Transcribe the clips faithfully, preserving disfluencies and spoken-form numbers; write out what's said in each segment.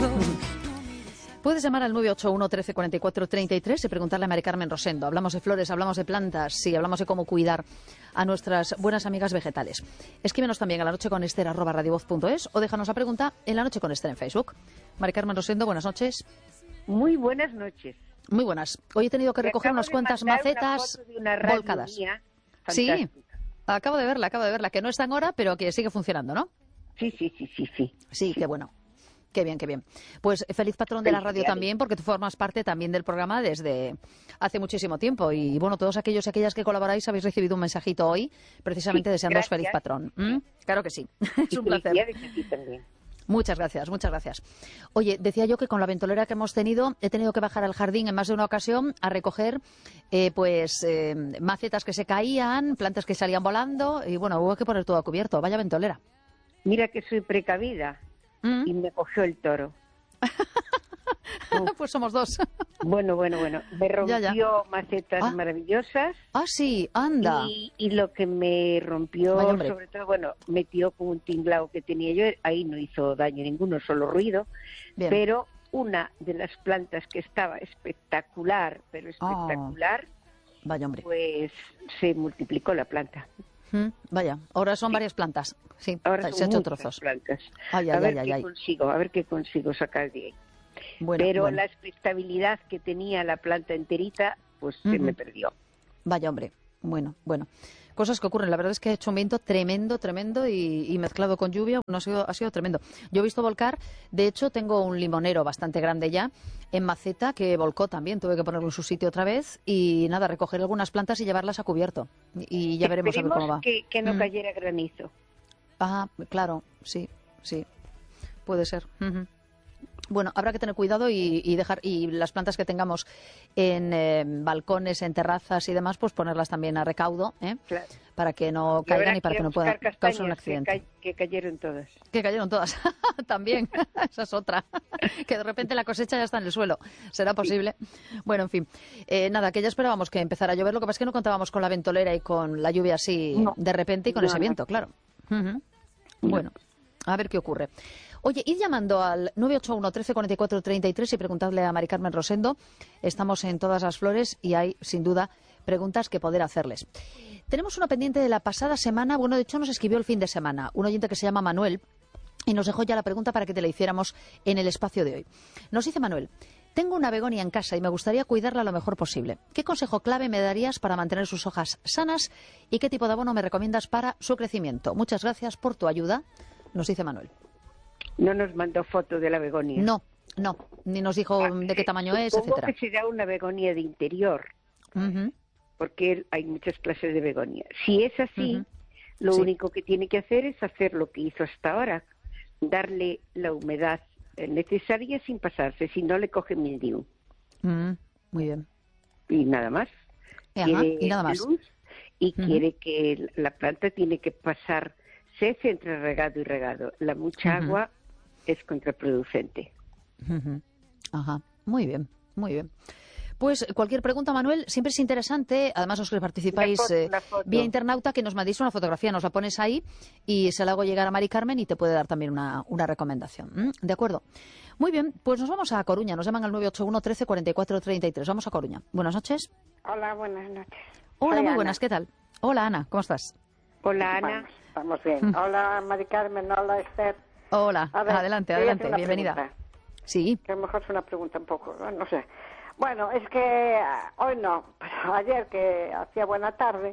Puedes llamar al nueve ocho uno, trece, cuarenta y cuatro, treinta y tres y preguntarle a Mari Carmen Rosendo. Hablamos de flores, hablamos de plantas, sí, hablamos de cómo cuidar a nuestras buenas amigas vegetales. Escríbenos también a la noche con Esther arroba radiovoz punto es o déjanos la pregunta en La Noche con Esther en Facebook. Mari Carmen Rosendo, buenas noches. Muy buenas noches. Muy buenas. Hoy he tenido que Me recoger unas cuantas macetas volcadas. Sí, acabo de verla, acabo de verla, que no está en hora, pero que sigue funcionando, ¿no? Sí, sí, sí, sí, sí. Sí, qué bueno. Qué bien, qué bien. Pues feliz patrón de la radio también, porque tú formas parte también del programa desde hace muchísimo tiempo. Y bueno, todos aquellos y aquellas que colaboráis habéis recibido un mensajito hoy, precisamente sí, deseándoos feliz patrón. ¿Mm? Claro que sí. Es un placer. También. Muchas gracias, muchas gracias. Oye, decía yo que con la ventolera que hemos tenido, he tenido que bajar al jardín en más de una ocasión a recoger eh, pues eh, macetas que se caían, plantas que salían volando, y bueno, hubo que poner todo a cubierto. Vaya ventolera. Mira que soy precavida. ¿Mm? Y me cogió el toro. Pues somos dos. Bueno, bueno, bueno. Me rompió ya, ya. macetas ah. maravillosas. Ah, sí, anda. Y, y lo que me rompió, Vaya, sobre todo, bueno, metió con un tinglao que tenía yo. Ahí no hizo daño ninguno, solo ruido. Bien. Pero una de las plantas que estaba espectacular, pero espectacular, oh. Vaya, hombre. Pues se multiplicó la planta. Mm, vaya, ahora son sí. varias plantas. Sí, ahora se ha hecho trozos. Plantas. Ay, ay, a ver ay, qué ay. consigo, a ver qué consigo sacar de ahí. Bueno, Pero bueno. la expectabilidad que tenía la planta enterita, pues uh-huh. se me perdió. Vaya, hombre. Bueno, bueno. Cosas que ocurren. La verdad es que ha hecho un viento tremendo, tremendo y, y mezclado con lluvia. No ha sido, ha sido tremendo. Yo he visto volcar. De hecho, tengo un limonero bastante grande ya en maceta que volcó también. Tuve que ponerlo en su sitio otra vez y nada, recoger algunas plantas y llevarlas a cubierto. Y ya veremos a ver cómo va. Que, que no mm. cayera granizo. Ah, claro. Sí, sí. Puede ser. Uh-huh. Bueno, habrá que tener cuidado y, y dejar y las plantas que tengamos en eh, balcones, en terrazas y demás, pues ponerlas también a recaudo, ¿eh? Claro. Para que no caigan y para que no puedan causar un accidente. Que, ca que cayeron todas. Que cayeron todas, también. Esa es otra. Que de repente la cosecha ya está en el suelo. ¿Será posible? Sí. Bueno, en fin. Eh, nada, que ya esperábamos que empezara a llover. Lo que pasa es que no contábamos con la ventolera y con la lluvia así no. de repente y con no, ese viento, no. claro. Uh-huh. Bueno, a ver qué ocurre. Oye, id llamando al nueve ocho uno, trece, cuarenta y cuatro, treinta y tres y preguntadle a Mari Carmen Rosendo. Estamos en Todas las Flores y hay, sin duda, preguntas que poder hacerles. Tenemos una pendiente de la pasada semana. Bueno, de hecho, nos escribió el fin de semana un oyente que se llama Manuel y nos dejó ya la pregunta para que te la hiciéramos en el espacio de hoy. Nos dice Manuel: tengo una begonia en casa y me gustaría cuidarla lo mejor posible. ¿Qué consejo clave me darías para mantener sus hojas sanas y qué tipo de abono me recomiendas para su crecimiento? Muchas gracias por tu ayuda, nos dice Manuel. No nos mandó foto de la begonia. No, no, ni nos dijo ah, de qué tamaño es, etcétera. Supongo que será una begonia de interior, uh-huh. porque hay muchas clases de begonia. Si es así, uh-huh. lo sí. único que tiene que hacer es hacer lo que hizo hasta ahora, darle la humedad necesaria sin pasarse, si no le coge mildiu. Uh-huh. Muy bien. Y nada más. Ajá, y nada más. Luz y uh-huh. quiere que la planta tiene que pasar cese entre regado y regado. La mucha uh-huh. agua es contraproducente. Uh-huh. Ajá, muy bien, muy bien. Pues cualquier pregunta, Manuel, siempre es interesante. Además, los que participáis foto, eh, vía internauta, que nos mandéis una fotografía, nos la pones ahí y se la hago llegar a Mari Carmen y te puede dar también una, una recomendación. ¿Mm? ¿De acuerdo? Muy bien, pues nos vamos a Coruña. Nos llaman al nueve ocho uno, trece, cuarenta y cuatro, treinta y tres. Vamos a Coruña. Buenas noches. Hola, buenas noches. Hola, Soy muy Ana. buenas. ¿Qué tal? Hola, Ana. ¿Cómo estás? Hola, Ana. Vamos, estamos bien. Hola, Mari Carmen. Hola, Esther. Hola, ver, adelante, adelante, bienvenida. Pregunta. Sí. Que a lo mejor es una pregunta un poco, no sé. Bueno, es que hoy no, pero ayer que hacía buena tarde,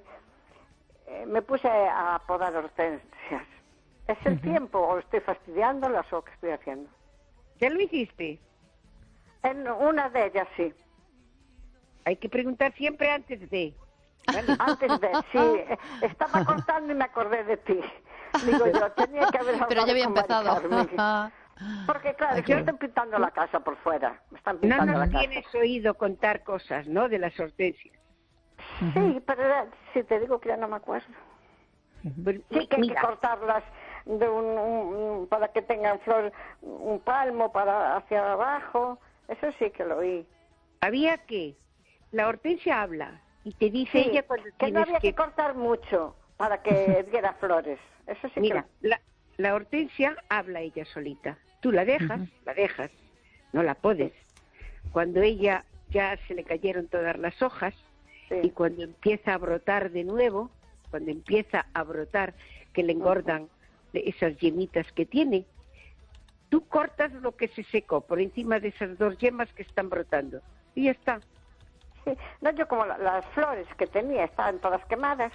eh, me puse a podar hortensias. ¿Es el uh-huh. tiempo o estoy fastidiándolas o qué estoy haciendo? ¿Ya lo hiciste? En una de ellas sí. Hay que preguntar siempre antes de. ¿Vale? Antes de, sí. Estaba contando y me acordé de ti. Digo yo, tenía que haber pero ya había empezado. Porque claro, yo estoy pintando la casa por fuera. Me están pintando no la nos casa. tienes oído contar cosas, ¿no? De las hortensias. Sí, uh-huh. pero era, si te digo que ya no me acuerdo. Uh-huh. Sí que hay Mira. que cortarlas de un, un, para que tengan flor, un palmo para hacia abajo. Eso sí que lo oí. Había que, la hortensia habla y te dice sí, ella cuando que no había que... que cortar mucho para que diera flores. Eso sí Mira, que... la, la hortensia habla ella solita. Tú la dejas, uh-huh. la dejas, no la podes. Cuando ella ya se le cayeron todas las hojas, Sí. y cuando empieza a brotar de nuevo, cuando empieza a brotar, que le engordan de esas yemitas que tiene, tú cortas lo que se secó por encima de esas dos yemas que están brotando. Y ya está. Sí. No, yo como la- las flores que tenía estaban todas quemadas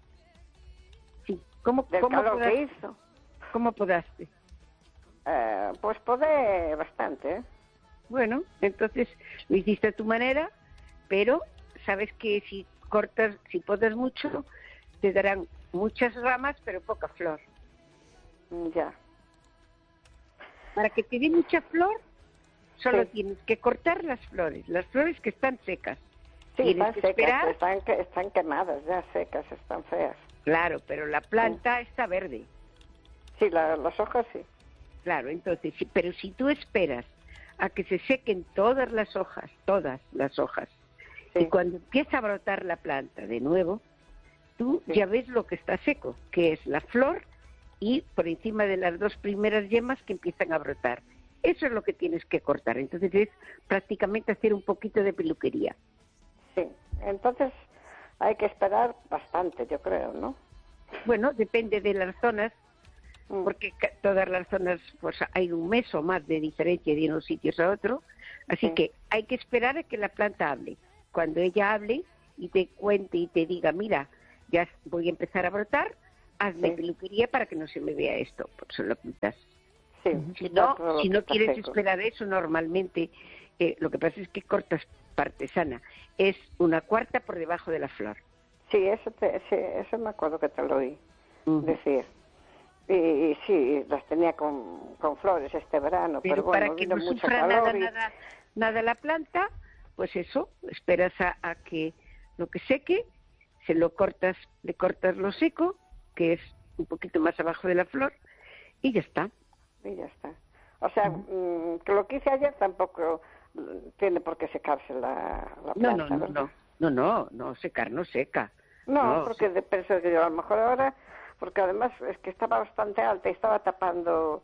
Sí. ¿Cómo, del cómo, calor podaste? que hizo. ¿Cómo podaste? Eh, pues podé bastante, ¿eh? Bueno, entonces lo hiciste a tu manera, pero sabes que si cortas, si podas mucho, te darán muchas ramas, pero poca flor. Ya. Para que te dé mucha flor, solo Sí. tienes que cortar las flores, las flores que están secas. Sí, Tienes están que secas, esperar. están, que- están quemadas, ya secas, están feas. Claro, pero la planta está verde. Sí, la- las hojas sí. Claro, entonces, sí, pero si tú esperas a que se sequen todas las hojas, todas las hojas, Sí. y cuando empieza a brotar la planta de nuevo, tú Sí. ya ves lo que está seco, que es la flor y por encima de las dos primeras yemas que empiezan a brotar. Eso es lo que tienes que cortar. Entonces es prácticamente hacer un poquito de peluquería. Sí, entonces hay que esperar bastante, yo creo, ¿no? Bueno, depende de las zonas, Mm. porque ca- todas las zonas pues hay un mes o más de diferencia de unos sitios a otros, así Sí. que hay que esperar a que la planta hable. Cuando ella hable y te cuente y te diga, mira, ya voy a empezar a brotar, hazme Sí. peluquería para que no se me vea esto, pues se lo quitas. Sí, Si quitar no, todo lo si que no está quieres seco. esperar eso, normalmente eh, lo que pasa es que cortas partesana, es una cuarta por debajo de la flor. Sí, eso, te, sí, eso me acuerdo que te lo oí Ujú. decir. Y, y sí, las tenía con, con flores este verano, pero, Pero bueno, para que vino no mucho sufra calor nada, y... nada, nada la planta, pues eso, esperas a, a que lo que seque, se lo cortas, le cortas lo seco, que es un poquito más abajo de la flor, y ya está. Y ya está. O sea, mm, que lo que hice ayer tampoco mm, tiene por qué secarse la, la No, planta, no, no, ¿verdad? no, no, no, no, secar no seca. No, No, porque de, pensé que yo a lo mejor ahora, porque además es que estaba bastante alta y estaba tapando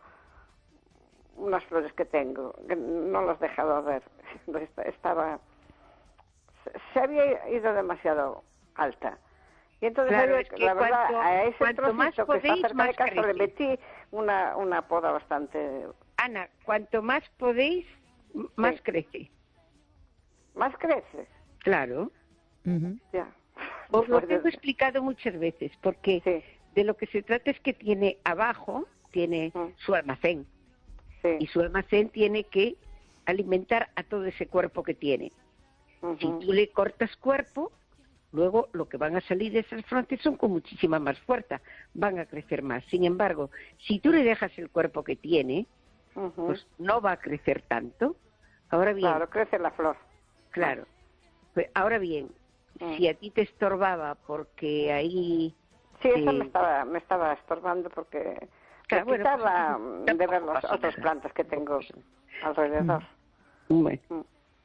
unas flores que tengo, que no las he dejado ver. Estaba, se- se había ido demasiado alta. Y entonces, Claro, ayer, es que la verdad, cuanto- a ese cuanto más trocito que está podéis, cerca más de casa le crece. metí una, una poda bastante... Ana, cuanto más podéis, m- más Sí. crece. Más crece, Claro. Ujú. ya. Os lo Pues, tengo explicado muchas veces, porque Sí, de lo que se trata es que tiene abajo, tiene Mm. su almacén, y sí. su almacén tiene que alimentar a todo ese cuerpo que tiene. Si Ujú. tú le cortas cuerpo, luego lo que van a salir de esas frontes son con muchísima más fuerza, van a crecer más. Sin embargo, si tú le dejas el cuerpo que tiene, Ujú. pues no va a crecer tanto. Ahora bien, Claro, crece la flor. claro. Pues ahora bien, Mm. si a ti te estorbaba porque ahí... Sí, eso eh, me estaba me estaba estorbando porque Claro, me bueno, quitaba pues, mm, de tampoco ver las pasa otras nada. plantas que tengo alrededor. Bueno, Mm.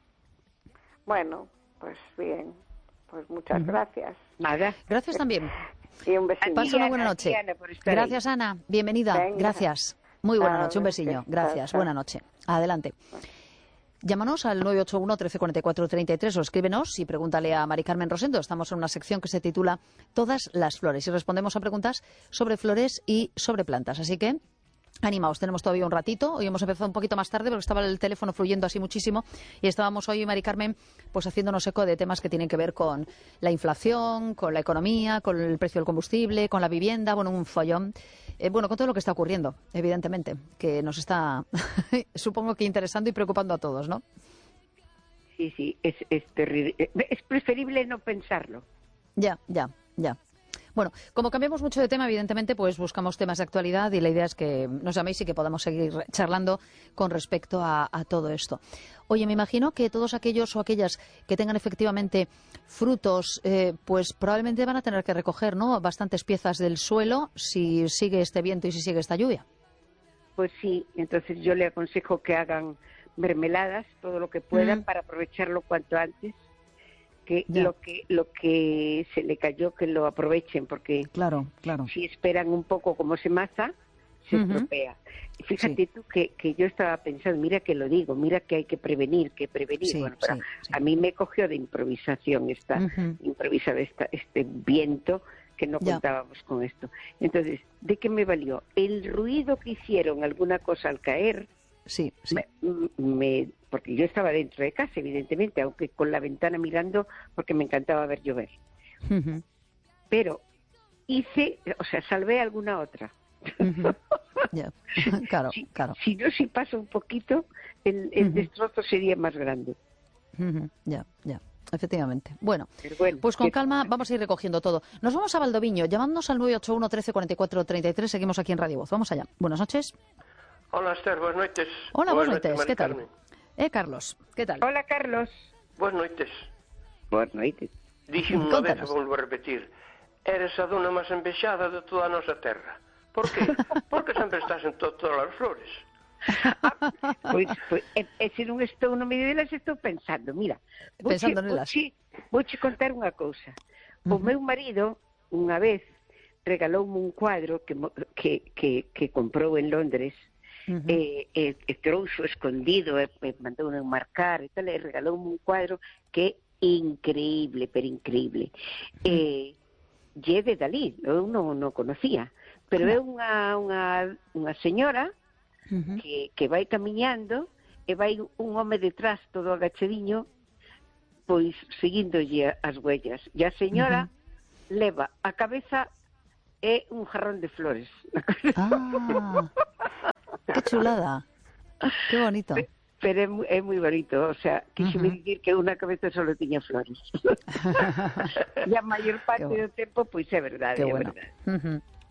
Bueno, pues bien, pues muchas gracias. nada. Gracias también. Y un besito. Pasa una Ana, buena a noche. ti, Ana, por estar Gracias, Ana. Bienvenida. Venga. Gracias. Muy buena Chao, noche. Un besiño. gracias. Gracias. Chao, Buena chao. noche. Adelante. Llámanos al nueve ocho uno, trece cuarenta y cuatro, treinta y tres o escríbenos y pregúntale a Mari Carmen Rosendo. Estamos en una sección que se titula Todas las flores y respondemos a preguntas sobre flores y sobre plantas. Así que animaos, tenemos todavía un ratito. Hoy hemos empezado un poquito más tarde porque estaba el teléfono fluyendo así muchísimo y estábamos hoy, Mari Carmen, pues haciéndonos eco de temas que tienen que ver con la inflación, con la economía, con el precio del combustible, con la vivienda, bueno, un follón. Eh, bueno, con todo lo que está ocurriendo, evidentemente, que nos está, supongo que interesando y preocupando a todos, ¿no? Sí, sí, es, es terrible. Es preferible no pensarlo. Ya, ya, ya. Bueno, como cambiamos mucho de tema, evidentemente, pues buscamos temas de actualidad y la idea es que nos llaméis y que podamos seguir charlando con respecto a, a todo esto. Oye, me imagino que todos aquellos o aquellas que tengan efectivamente frutos, eh, pues probablemente van a tener que recoger, ¿no?, bastantes piezas del suelo si sigue este viento y si sigue esta lluvia. Pues sí, entonces yo le aconsejo que hagan mermeladas, todo lo que puedan, Mm. para aprovecharlo cuanto antes, que Ya. lo que lo que se le cayó que lo aprovechen, porque Claro, claro. si esperan un poco como se maza, se Ujú. estropea. Fíjate Sí. tú que, que yo estaba pensando, mira que lo digo, mira que hay que prevenir, que prevenir. Sí, Bueno, pero sí, sí. a mí me cogió de improvisación esta, Ujú. improvisado esta, este viento que no Ya. contábamos con esto. Entonces, ¿de qué me valió? El ruido que hicieron alguna cosa al caer, Sí, sí. me, me- porque yo estaba dentro de casa, evidentemente, aunque con la ventana mirando, porque me encantaba ver llover. Ujú. Pero hice, o sea, salvé alguna otra. Ujú. Ya. Claro, Si, claro. si no, si pasa un poquito, el, el Ujú. destrozo sería más grande. Ujú. Ya, ya. Efectivamente. Bueno, Pero bueno, pues con ¿qué- calma vamos a ir recogiendo todo. Nos vamos a Valdoviño, llamándonos al nueve ocho uno, trece, cuarenta y cuatro, treinta y tres. Seguimos aquí en Radio Voz. Vamos allá. Buenas noches. Hola, Esther, buenas noites. Hola, buenas noches. Mari ¿Qué tal? Carmen. Eh, Carlos, ¿qué tal? Hola, Carlos. Buenas noites. Boas noites. Dixen unha vez, Contanos. vamos a repetir, eres a dona máis envexada de toda a nosa terra. Por qué? Porque sempre estás en to todas as flores. Pois, pois, e, e se non estou no medio delas, estou pensando, mira, Pensando nelas. vouche, vouche contar unha cousa. O Ujú. meu marido, unha vez, regaloume un cuadro que, mo- que, que, que comprou en Londres, Ujú. e, e, e trouxo escondido, e, e mandou enmarcar e tal, e regaloume un cuadro que é increíble, pero increíble. E, lle é de Dalí, eu non o conocía, pero é unha, unha, unha señora Ujú. que, que vai camiñando e vai un home detrás todo agachadiño, pois seguíndolle as huellas. E a señora leva a cabeza é un jarrón de flores. Ah, qué chulada. Qué bonito. Pero é, mu- é moi bonito, o sea, quixeme Ujú. dicir que unha cabeza solo tiña flores. E a maior parte Qué bueno. do tempo, pois é verdade, Qué é bueno. verdade. Ujú.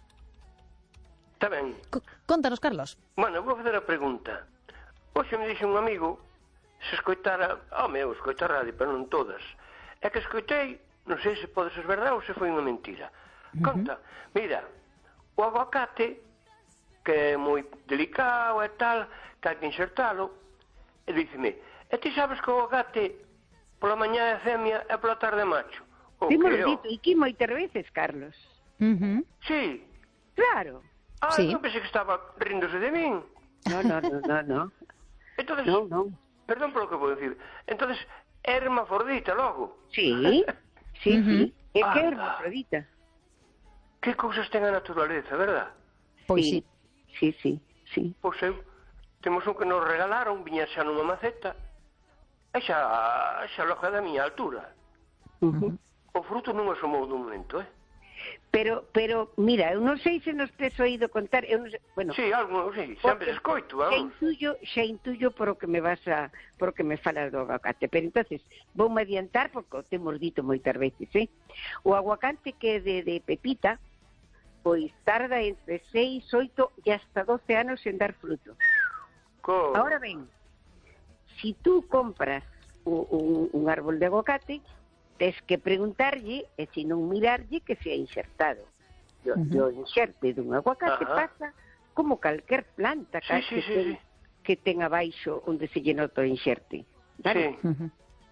Está ben. C- Contanos, Carlos. Bueno, vou fazer a pregunta. Hoxe me dixe un amigo se escoitara, oh meu, escoitar radio, pero non todas. É que escoitei, non sei se pode ser verdade ou se foi unha mentira. Conta, mira, o aguacate, que é moi delicado e tal, que hai que insertalo, e díceme, e ti sabes que o aguacate pola mañá é femia e pola tarde é macho? O Temos que, oh? dito, e que moitas veces, Carlos. Ujú. Sí. Claro. Ah, Sí. non pensei que estaba ríndose de min. No, no, no, no, no. Entonces, No, no. perdón polo que vou dicir. Entonces, é hermafrodita logo. Sí, sí, Ujú. sí. É que é Anda. hermafrodita. Que cousas ten a naturaleza, verdad? Pois sí. Sí, sí, sí. Pois eu, temos un que nos regalaron, viña xa nunha maceta, e xa, xa loja da miña altura. Ujú. O fruto non asomou dun momento, eh? Pero, pero, mira, eu non sei se nos tes oído contar, eu non sei, bueno, Sí, algo, sí, sempre se escoito, xa vamos. intuyo, xa intuyo por o que me vas a, por o que me falas do aguacate, pero entonces, voume adiantar porque o temos dito moitas veces, eh? O aguacate que é de, de pepita, pois tarda entre seis, oito e hasta doce anos en dar fruto. Co... Ahora ben, si tú compras un, un, un árbol de aguacate, tes que preguntarlle, e se non mirarlle, que se ha insertado. O, Ujú. o inxerte dun aguacate Ajá. pasa como calquer planta Sí, casi sí, que, sí, ten, sí. que ten abaixo onde se lle nota o inxerte. Vale? Sí. Ujú.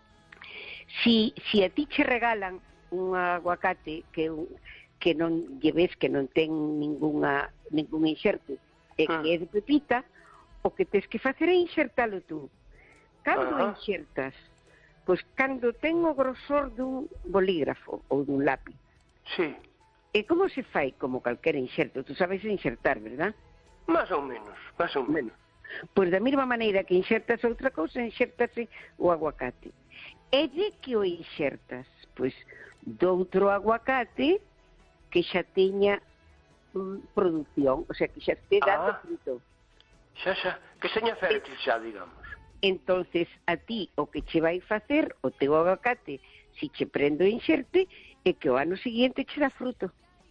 Si, si a ti che regalan un aguacate que, un- que non lle ves que non ten ninguna, ningún inxerte, e Ah. que é de pepita, o que tes que facer é inxertalo tú. Cando Ajá. inxertas? Pois cando ten o grosor dun bolígrafo ou dun lápiz. Sí. E como se fai como calquera inxerto? Tú sabes inxertar, verdad? Más ou menos, más ou menos. Pois da mesma maneira que inxertas outra cousa, inxertase o aguacate. E de que o inxertas? Pois doutro aguacate que xa teña mm, produción, o sea, que xa este dando Ah. fruto. Xa, xa, que seña fértil xa, digamos. Entonces, a ti o que che vai facer o teu aguacate, si che prendo o inxerte, é que o ano seguinte che dá fruto.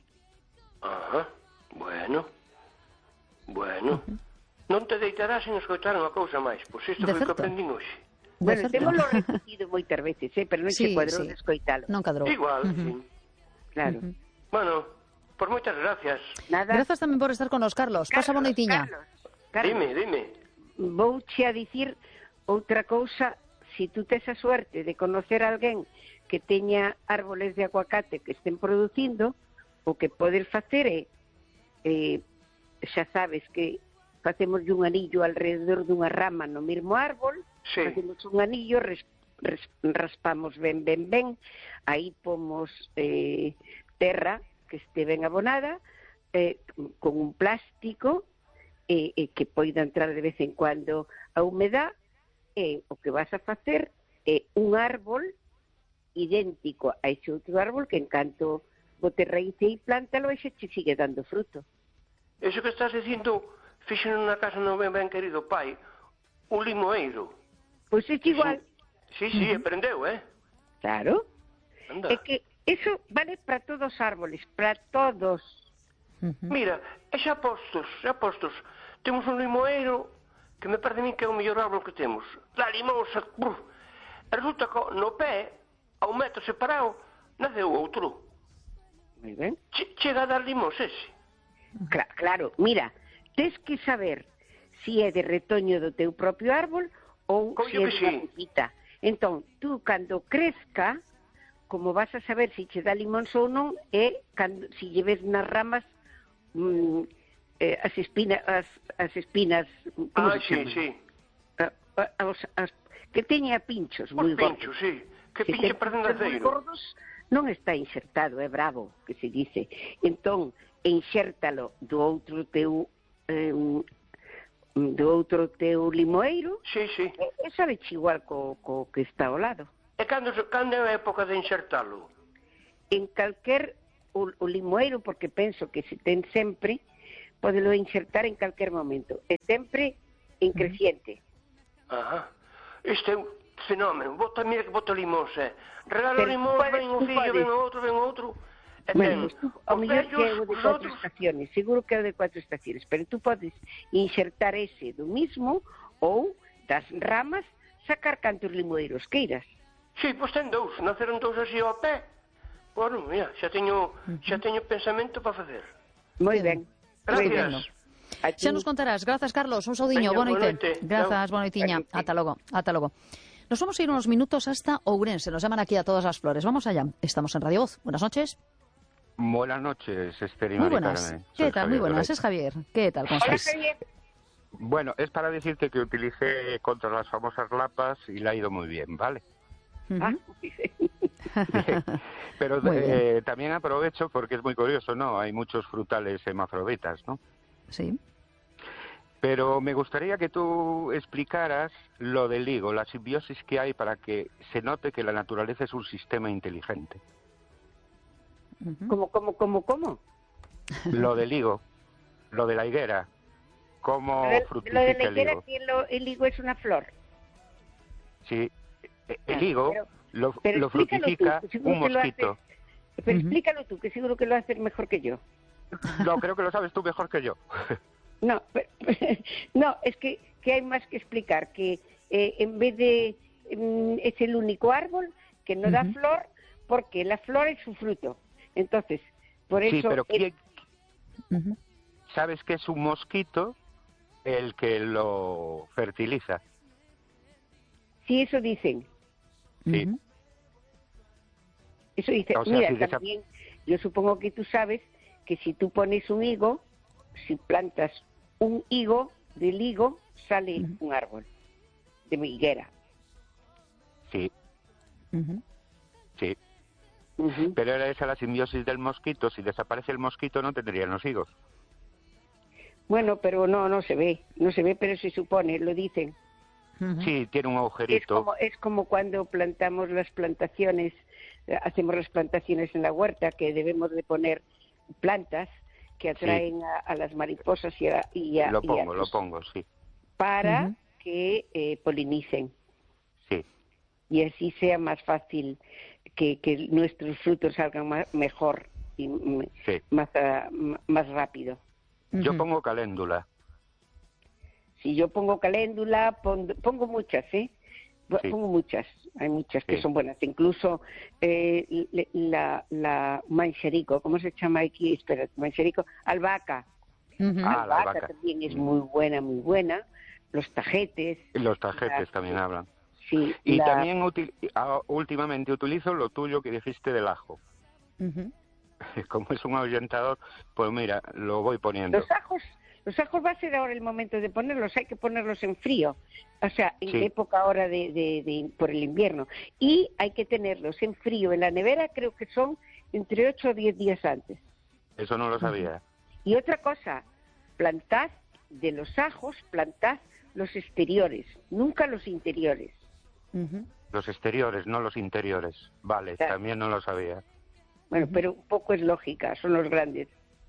Ajá, bueno. Bueno. Non te deitarás sin escoitar unha cousa máis, pois isto De foi o que certo. aprendín hoxe. De Bueno, certo. témoslo repetido moitas veces, eh, pero non Sí, che cuadrou sí. de escoitalo. Non cadrou. Igual, Ujú. sí. Claro. Ujú. Bueno, por moitas gracias. Nada. Grazas tamén por estar con nos, Carlos. Pasa Carlos, boneitiña. Carlos, Carlos, Dime, dime. vouche a dicir outra cousa, si tú tes a suerte de conocer a alguén que teña árboles de aguacate que estén producindo, o que podes facer é eh, xa sabes que facemos un anillo alrededor dunha rama no mesmo árbol, sí. facemos un anillo, res, res, raspamos ben, ben, ben, aí pomos eh, terra que este ben abonada, eh, con un plástico, eh, eh, que poida entrar de vez en cuando a humedad, e eh, o que vas a facer é eh, un árbol idéntico a ese outro árbol que en canto bote raíz e plántalo e xe te sigue dando fruto. Eso que estás dicindo, fixen na casa no ben, ben querido pai, un limoeiro. Pois é igual. Sí, sí, uh-huh. aprendeu, eh? Claro. Anda. É que eso vale para todos os árboles, para todos. Uh-huh. Mira, e xa postos, xa postos, temos un limoeiro que me parece a mí que é o mellor árbol que temos. La limosa, bruf. Resulta que no pé, a un metro separado, naceu outro. Moi ben. Che, chega a dar limos ese. Cla claro, mira, tes que saber si é de retoño do teu propio árbol ou Como se é de sí. unha pepita. Entón, tú, cando crezca, como vas a saber se che dá limóns ou non, é cando, si lleves nas ramas mm, eh, as espinas, as, as espinas, Ah, sí, sí. A, a, as, as, que teña pinchos Os moi pinchos, gordos. sí. Que Se pinche ten parecen pinchos moi aceiro. gordos, non está insertado, é bravo, que se dice. Entón, enxértalo do outro teu eh, do outro teu limoeiro, Sí, sí. e, e sabe igual co, co que está ao lado. E cando, cando é a época de insertalo? En calquer o, o limoeiro, porque penso que se ten sempre, podelo insertar en calquer momento, e sempre en creciente. Ajá. Este é un fenómeno. Bota, mira que bota limóns, eh. Regalo Pero limóns, podes, ven un tú fillo, podes. ven outro, ven outro. E Bueno, ten pues tú, ao os mellor que é vellos, o de os cuatro outros. estaciones, seguro que é o de cuatro estaciones, pero tú podes insertar ese do mismo ou das ramas sacar cantos limoeiros queiras. Sí, pois ten dous. Naceron dous así ao pé. Bueno, mira, xa teño, xa teño pensamento para facer. Moi Que ben. Gracias. Moi ben. A ti. Xa nos contarás. Grazas, Carlos. Un saudiño. Veña, Boa boa noite. noite. Grazas, boa noitiña. Ata logo. Ata logo. Nos vamos a ir unos minutos hasta Ourense. Nos llaman aquí a todas las flores. Vamos allá. Estamos en Radio Voz. Buenas noches. Buenas noches, Esther y Muy Mari buenas. Carmen. ¿Qué Soy tal? Javier Muy buenas. Rey. Es Javier. ¿Qué tal? ¿Cómo Hola, estás? Javier. Bueno, es para decirte que utilicé contra las famosas lapas y le ha ido muy bien, ¿vale? Ah, Pero Muy bien. eh, también aprovecho porque es muy curioso, ¿no? Hay muchos frutales hermafroditas, ¿no? Sí. Pero me gustaría que tú explicaras lo del higo, la simbiosis que hay para que se note que la naturaleza es un sistema inteligente. Ujú. ¿Cómo, cómo, cómo, cómo? Lo del higo, lo de la higuera, cómo Lo de, lo fructifica de la el higuera, higo. que lo, el higo es una flor. Sí, el higo Pero- lo, pero lo explícalo fructifica tú, que seguro un que lo mosquito. haces. Pero Ujú. explícalo tú, que seguro que lo haces mejor que yo. No, creo que lo sabes tú mejor que yo. No, pero- no, es que, que hay más que explicar, que eh, en vez de mm, es el único árbol que no da Ujú. flor, porque la flor es su fruto. Entonces, por eso Sí, pero es- ¿quién, Ujú. sabes que es un mosquito el que lo fertiliza? sí, eso dicen, Sí. Ujú. eso dicen. O sea, Mira, si desa- también, yo supongo que tú sabes que si tú pones un higo, si plantas un higo, del higo sale Ujú. un árbol de higuera. Sí, Ujú. sí. Ujú. Pero era esa la simbiosis del mosquito. Si desaparece el mosquito no tendrían los higos. Bueno, pero no, no se ve, no se ve, pero se supone, lo dicen. Ujú. Sí, tiene un Es agujerito. como, es como cuando plantamos las plantaciones, eh, hacemos las plantaciones en la huerta, que debemos de poner plantas que atraen a, a las mariposas y a, y a- Lo y a pongo, lo los- pongo, sí. para Ujú. que eh, polinicen Sí, y así sea más fácil que, que nuestros frutos salgan ma- mejor y mm, sí. más, ah, m- más rápido. Yo Ujú. pongo caléndula. Si yo pongo caléndula, pon- pongo muchas, ¿eh? Po- Sí. Pongo muchas, hay muchas que Sí. son buenas. Incluso eh, le- la, la mancherico, ¿cómo se llama aquí? Espera, mancherico, albahaca. Ujú. Ah, la albahaca albahaca. también es muy buena, muy buena. Los tajetes. Los tajetes la- también hablan. Sí, Y la- también uti- ah, últimamente utilizo lo tuyo que dijiste del ajo. Ujú. Como es un ahuyentador, pues mira, lo voy poniendo. los ajos, Los ajos va a ser ahora el momento de ponerlos, hay que ponerlos en frío, o sea, en Sí. época ahora de, de, de, por el invierno. Y hay que tenerlos en frío en la nevera, creo que son entre ocho o diez días antes. Eso no lo sabía. Y otra cosa, plantad de los ajos, plantad los exteriores, nunca los interiores. Ujú. Los exteriores, no los interiores. Vale, Claro. también no lo sabía. Bueno, pero un poco es lógica, son los grandes.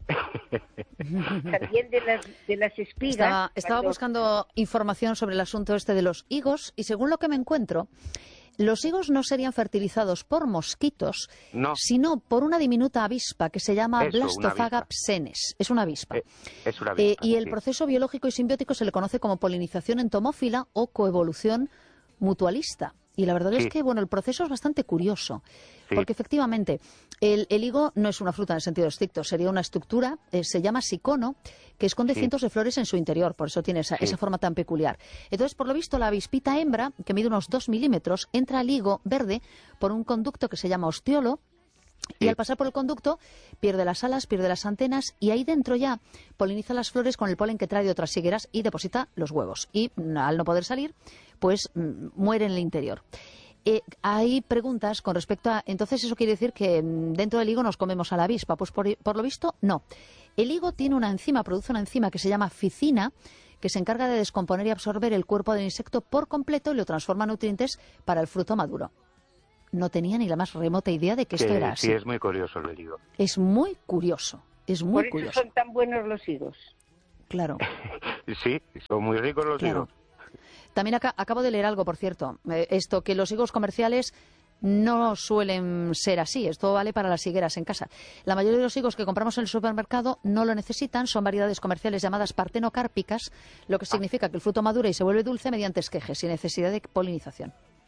También de las, de las espigas. Estaba, estaba cuando- buscando información sobre el asunto este de los higos y según lo que me encuentro, los higos no serían fertilizados por mosquitos, No. sino por una diminuta avispa que se llama Eso, una Blastophaga avispa. psenes. Es una avispa. Eh, es una Eh, avispa, y el sí. proceso biológico y simbiótico se le conoce como polinización entomófila o coevolución mutualista. Y la verdad Sí. es que bueno, el proceso es bastante curioso, Sí. porque efectivamente el, el higo no es una fruta en el sentido estricto, sería una estructura, eh, se llama sicono, que esconde Sí. cientos de flores en su interior, por eso tiene esa, Sí. esa forma tan peculiar. Entonces, por lo visto, la avispita hembra, que mide unos dos milímetros, entra al higo verde por un conducto que se llama ostiolo. Y Sí. al pasar por el conducto, pierde las alas, pierde las antenas y ahí dentro ya poliniza las flores con el polen que trae de otras higueras y deposita los huevos. Y mm, al no poder salir, pues mm, muere en el interior. Eh, hay preguntas con respecto a... Entonces, ¿eso quiere decir que mm, dentro del higo nos comemos a la avispa? Pues por, por lo visto, no. El higo tiene una enzima, produce una enzima que se llama ficina, que se encarga de descomponer y absorber el cuerpo del insecto por completo y lo transforma en nutrientes para el fruto maduro. No tenía ni la más remota idea de que esto Que era sí, así. es muy curioso, le digo. Es muy curioso, es muy Por eso curioso. son tan buenos los higos. Claro, Sí, son muy ricos los claro. higos. También aca- acabo de leer algo, por cierto. Eh, esto, que los higos comerciales no suelen ser así. Esto vale para las higueras en casa. La mayoría de los higos que compramos en el supermercado no lo necesitan. Son variedades comerciales llamadas partenocárpicas, lo que significa que el fruto madura y se vuelve dulce mediante esquejes, sin necesidad de polinización.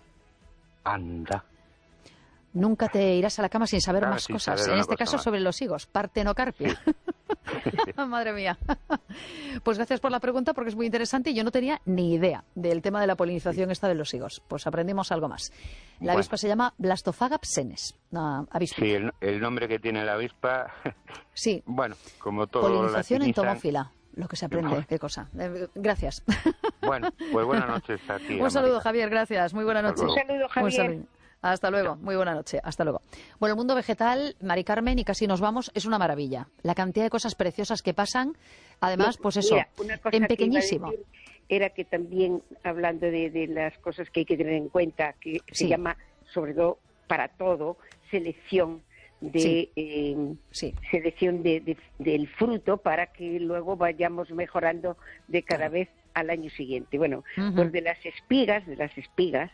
Anda. Nunca te irás a la cama sin saber Claro, más sin cosas. saber En una este cosa caso más. sobre los higos, partenocarpia. Madre mía. Pues gracias por la pregunta porque es muy interesante y yo no tenía ni idea del tema de la polinización esta de los higos. Pues aprendimos algo más. La Bueno. avispa se llama Blastophaga psenes. Una avispa. Sí, el, el nombre que tiene la avispa, Sí, bueno, como todo lo polinización latinizan. entomófila. Lo que se aprende, qué cosa. Eh, gracias. Bueno, pues buenas noches a ti. Un saludo, América. Javier, gracias. Muy buena Hasta noche. luego. Un saludo, Javier. Un saludo. Hasta luego, muy buena noche, hasta luego. Bueno, el mundo vegetal, Mari Carmen, y casi nos vamos, es una maravilla. La cantidad de cosas preciosas que pasan, además, No, pues eso, mira, una cosa en que iba a pequeñísimo. decir era que también, hablando de, de las cosas que hay que tener en cuenta, que Sí. se llama, sobre todo para todo, selección de Sí. eh, Sí, selección de, de- del fruto para que luego vayamos mejorando de cada Claro. vez al año siguiente. Bueno, Ujú. pues de las espigas, de las espigas,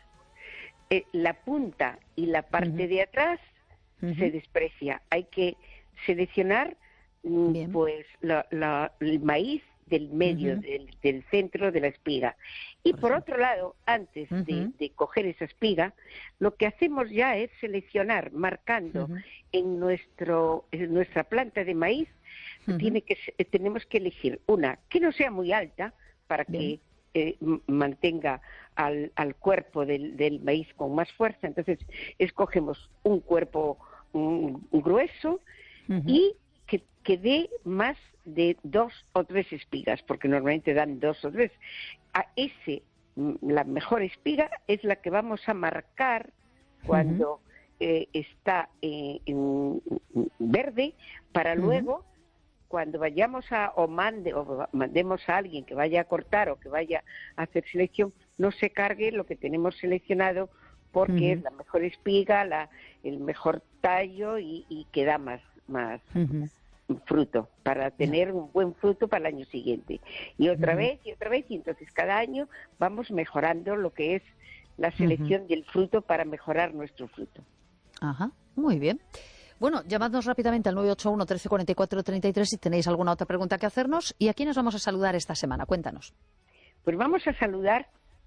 eh, la punta y la parte Ujú. de atrás Ujú. se desprecia. Hay que seleccionar mm, Bien. pues la- la- el maíz del medio, Ujú. del, del centro de la espiga. Y Por por, ejemplo. otro lado, antes de, Ujú. de coger esa espiga, lo que hacemos ya es seleccionar, marcando Ujú. en nuestro en nuestra planta de maíz, Ujú. tiene que se- eh, tenemos que elegir una que no sea muy alta para Bien. que eh, m- mantenga al, al cuerpo del, del maíz con más fuerza. Entonces escogemos un cuerpo mm, grueso Ujú. y que, que dé más de dos o tres espigas, porque normalmente dan dos o tres. A ese, mm, la mejor espiga es la que vamos a marcar cuando eh, está eh, en- en verde, para Ujú. luego, cuando vayamos a, o, mande, o mandemos a alguien que vaya a cortar o que vaya a hacer selección, no se cargue lo que tenemos seleccionado, porque Ujú. es la mejor espiga, la, el mejor tallo y, y que da más, más Ujú. fruto, para tener un buen fruto para el año siguiente. Y otra Ujú. vez, y otra vez, y entonces cada año vamos mejorando lo que es la selección del fruto para mejorar nuestro fruto. Ajá, muy bien. Bueno, llamadnos rápidamente al nueve ocho uno, trece cuarenta y cuatro, treinta y tres si tenéis alguna otra pregunta que hacernos. ¿Y a quiénes vamos a saludar esta semana? Cuéntanos. Pues vamos a saludar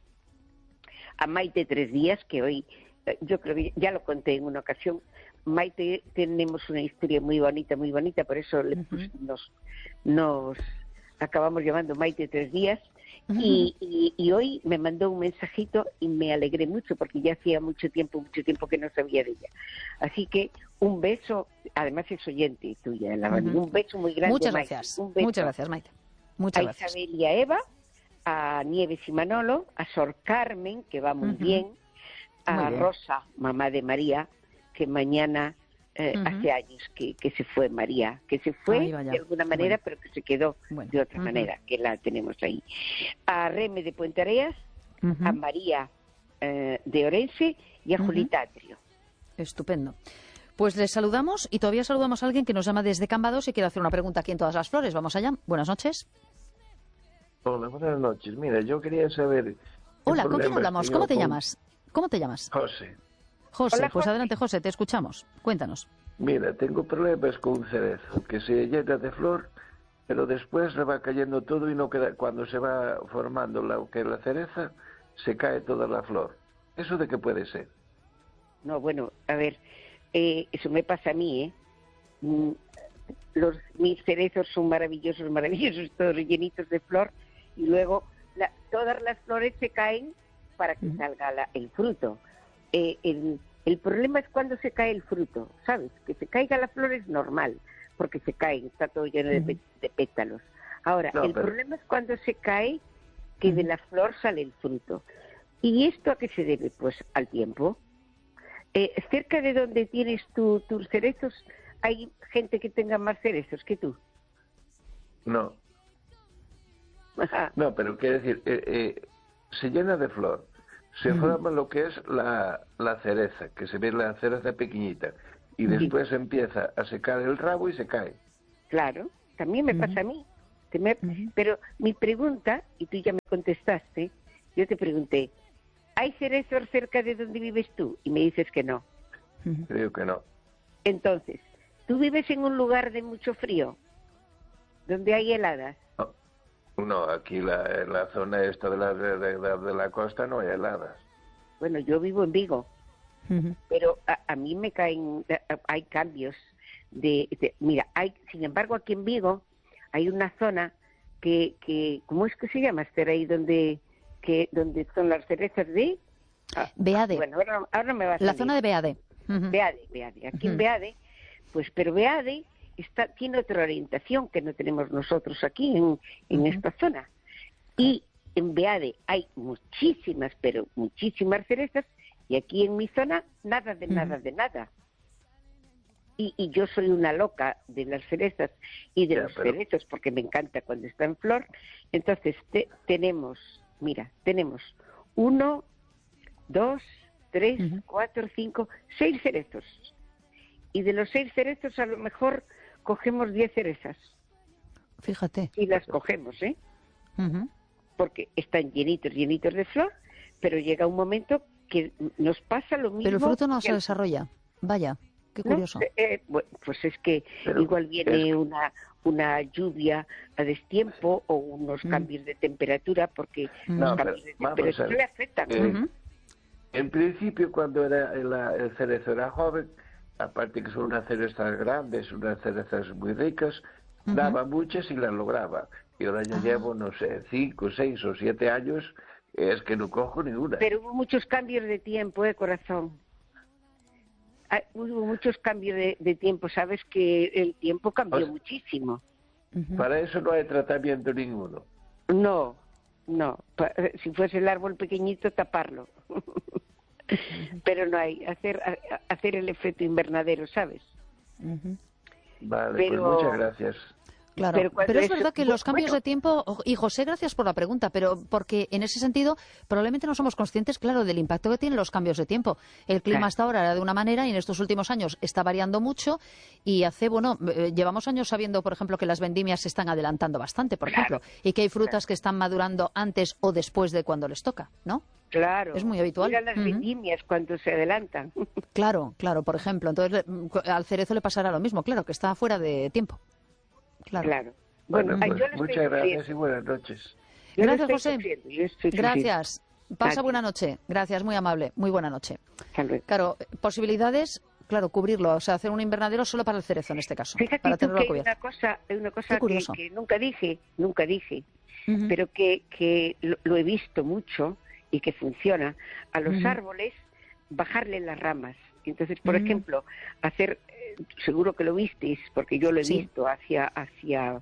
a Maite Tres Días, que hoy, eh, yo creo que ya lo conté en una ocasión. Maite, tenemos una historia muy bonita, muy bonita, por eso le Ujú. pus- nos, nos acabamos llamando Maite Tres Días. Y, y, y hoy me mandó un mensajito y me alegré mucho porque ya hacía mucho tiempo, mucho tiempo que no sabía de ella. Así que un beso, además es oyente tuya, la Ujú. un beso muy grande. Muchas Maite, gracias. un beso. Muchas gracias, Maite. Muchas a gracias. Isabel y a Eva, a Nieves y Manolo, a Sor Carmen, que va muy Ujú. bien, a Muy bien. Rosa, mamá de María, que mañana eh, Ujú. hace años que, que se fue María, que se fue Ay, vaya. de alguna Qué manera, bueno. pero que se quedó Bueno. de otra Ujú. manera, que la tenemos ahí. A Reme de Puente Areas, Ujú. a María eh, de Orense y a Ujú. Julita Atrio. Estupendo. Pues les saludamos y todavía saludamos a alguien que nos llama desde Cambados y quiere hacer una pregunta aquí en Todas las Flores. Vamos allá. Buenas noches. Hola, buenas noches. Mira, yo quería saber... qué Hola, ¿con quién problemas hablamos? tengo ¿Cómo te con llamas? ¿Cómo te llamas? José. José. Hola, Pues José. adelante, José, te escuchamos. Cuéntanos. Mira, tengo problemas con un cerezo, que se llena de flor, pero después le va cayendo todo y no queda... Cuando se va formando la, que es la cereza, se cae toda la flor. ¿Eso de qué puede ser? No, bueno, a ver, eh, eso me pasa a mí, ¿eh? Mm, Los, mis cerezos son maravillosos, maravillosos, todos llenitos de flor, y luego la- todas las flores se caen para que Ujú. salga la- el fruto. Eh, el, el problema es cuando se cae el fruto, ¿sabes? Que se caiga la flor es normal, porque se caen, está todo lleno de, Ujú. pe- de pétalos. Ahora, No, el pero- problema es cuando se cae que de Ujú. la flor sale el fruto. ¿Y esto a qué se debe? Pues al tiempo. Eh, cerca de donde tienes tu- tus cerezos, ¿hay gente que tenga más cerezos que tú? No, no, pero quiere decir, eh, eh, se llena de flor, se Ujú. forma lo que es la, la cereza, que se ve la cereza pequeñita, y Ujú. después empieza a secar el rabo y se cae. Claro, también me Ujú. pasa a mí. Que me- Ujú. Pero mi pregunta, y tú ya me contestaste, yo te pregunté, ¿hay cerezos cerca de donde vives tú? Y me dices que no. Ujú. Creo que no. Entonces, ¿tú vives en un lugar de mucho frío? ¿Donde hay heladas? No, no, aquí la, en la zona esta de la, de, de- de la costa no hay heladas. Bueno, yo vivo en Vigo, Ujú. pero a, a mí me caen, a- hay cambios de, de- mira, hay, sin embargo, aquí en Vigo hay una zona que, que ¿cómo es que se llama, Esther, ahí donde, que, donde son las cerezas de? Ah, Beade. bueno, ahora, ahora me va a La salir. zona de Beade. Ujú. Beade, Beade. Aquí en Ujú. Beade, pues, pero Beade está, tiene otra orientación que no tenemos nosotros aquí en, en Ujú. esta zona. Y en Beade hay muchísimas, pero muchísimas cerezas, y aquí en mi zona nada de nada Ujú. de nada. Y, y yo soy una loca de las cerezas y de Ya, los pero- cerezos porque me encanta cuando está en flor. Entonces te- tenemos, mira, tenemos uno, dos, tres, Ujú. cuatro, cinco, seis cerezos. Y de los seis cerezos a lo mejor cogemos diez cerezas. Fíjate. Y las cogemos, ¿eh? Ujú. Porque están llenitos, llenitos de flor, pero llega un momento que nos pasa lo mismo. Pero el fruto no que se al- desarrolla. Vaya, qué ¿no? curioso. Eh, eh, bueno, pues es que Pero igual viene es- una una lluvia a destiempo o unos Mm. cambios de temperatura, porque Mm. los No, cambios pero de vamos a temperatura ver. le afectan. Eh, Ujú. En principio, cuando era el, el cerezo era joven, aparte que son unas cerezas grandes, unas cerezas muy ricas, Ujú. daba muchas y las lograba. Y ahora ya Ah. llevo, no sé, cinco, seis o siete años, es que no cojo ninguna. Pero hubo muchos cambios de tiempo, ¿eh, corazón? Ah, hubo muchos cambios de, de tiempo, sabes que el tiempo cambió Pues- muchísimo. Ujú. Para eso no hay tratamiento ninguno. No, no, pa- si fuese el árbol pequeñito, taparlo. Pero no hay, hacer, a- hacer el efecto invernadero, ¿sabes? Ujú. Vale, Pero- pues muchas gracias. Claro, Pero pero, cuando es eso- verdad que bu- los cambios bueno. de tiempo, o- y José, gracias por la pregunta, pero porque en ese sentido probablemente no somos conscientes, claro, del impacto que tienen los cambios de tiempo. El clima Claro. hasta ahora era de una manera y en estos últimos años está variando mucho y hace, bueno, eh, llevamos años sabiendo, por ejemplo, que las vendimias se están adelantando bastante, por Claro. ejemplo, y que hay frutas que están madurando antes o después de cuando les toca, ¿no? Claro. Es muy habitual. Mira las Ujú. vendimias cuando se adelantan. Claro, claro, por ejemplo. Entonces, mm, al cerezo le pasará lo mismo, claro, que está fuera de tiempo. Claro. Claro. Bueno, Bueno, ay, pues yo lo estoy muchas gracias y sufriendo. buenas noches. Yo lo Gracias, estoy José. sufriendo, yo estoy Gracias. Pasa Gracias. buena noche. Gracias, muy amable. Muy buena noche. sufriendo. Hasta luego. Claro, posibilidades, claro, cubrirlo, o sea, hacer un invernadero solo para el cerezo en este caso, Fíjate para tú tenerlo que hay cubierto. una cosa, hay una cosa Qué que, curioso. que nunca dije, nunca dije, Ujú. pero que, que lo, lo he visto mucho y que funciona. A los Ujú. árboles bajarle las ramas. Entonces, por Mm. ejemplo, hacer, eh, seguro que lo visteis, porque yo lo he Sí. visto hacia hacia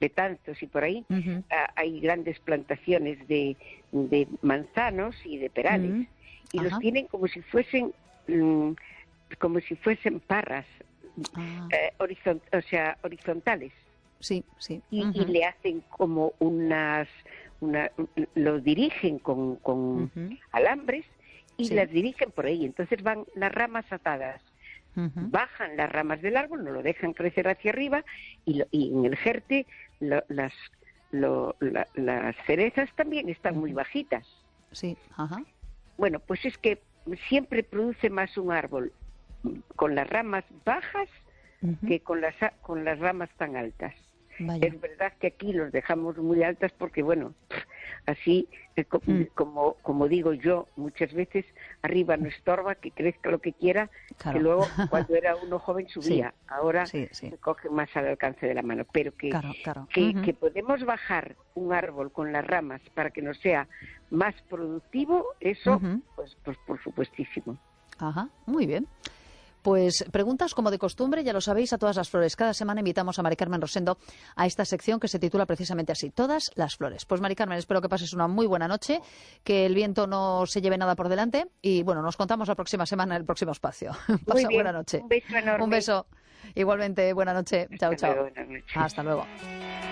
Betanzos y por ahí, Uh-huh. ah, hay grandes plantaciones de, de manzanos y de perales, Uh-huh. y Ajá. los tienen como si fuesen mm, como si fuesen parras, Ah, eh, horizont- o sea, horizontales, sí, sí. y, Uh-huh. y le hacen como unas, una, lo dirigen con, con Uh-huh. alambres y Sí. las dirigen por ahí, entonces van las ramas atadas. Uh-huh. Bajan las ramas del árbol, no lo dejan crecer hacia arriba, y, lo- y en el jerte lo- las, lo- la- las cerezas también están muy bajitas. Sí, ajá. Bueno, pues es que siempre produce más un árbol con las ramas bajas Uh-huh. que con las, a- con las ramas tan altas. Vaya. Es verdad que aquí los dejamos muy altas porque, bueno, así, eh, co- Mm. como, como digo yo, muchas veces arriba no estorba, que crezca lo que quiera, Claro. que luego cuando era uno joven subía, ahora Sí, sí. se coge más al alcance de la mano, pero que, Claro, claro. que, Ujú. que podemos bajar un árbol con las ramas para que nos sea más productivo, eso, Ujú. pues, pues por supuestísimo. Ajá, muy bien. Pues preguntas como de costumbre, ya lo sabéis, a todas las flores. Cada semana invitamos a Mari Carmen Rosendo a esta sección que se titula precisamente así, Todas las flores. Pues Mari Carmen, espero que pases una muy buena noche, que el viento no se lleve nada por delante y bueno, nos contamos la próxima semana en el próximo espacio. Pasa Muy bien, buena noche. un beso enorme. Un beso. Igualmente, buena noche. Chao, Hasta chao. luego, buenas noches. Hasta luego.